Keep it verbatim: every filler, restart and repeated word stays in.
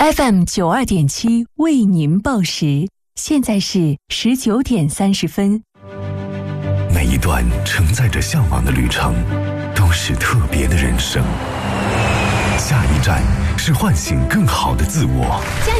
F M 九二点七为您报时，现在是十九点三十分。 每一段承载着向往的旅程，都是特别的人生。下一站是唤醒更好的自我。